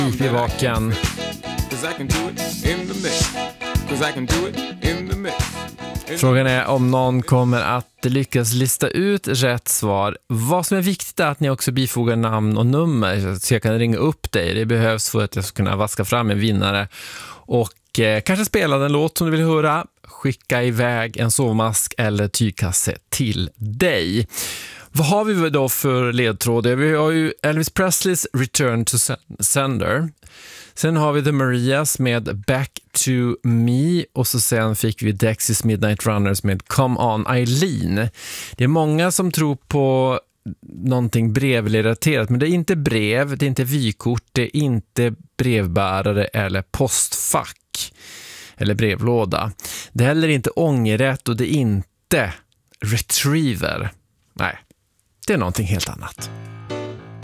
IP-vaken. Frågan är om någon kommer att lyckas lista ut rätt svar. Vad som är viktigt är att ni också bifogar namn och nummer så jag kan ringa upp dig. Det behövs för att jag ska kunna vaska fram en vinnare. Och kanske spela den låt som du vill höra. Skicka iväg en sovmask eller tygkasse till dig. Vad har vi då för ledtrådar? Vi har ju Elvis Presleys Return to Sender. Sen har vi The Marias med Back to Me. Och så sen fick vi Dexys Midnight Runners med Come On Eileen. Det är många som tror på någonting brevrelaterat. Men det är inte brev, det är inte vykort, det är inte brevbärare eller postfack. Eller brevlåda. Det är heller inte ångerrätt och det är inte retriever. Nej, det är någonting helt annat.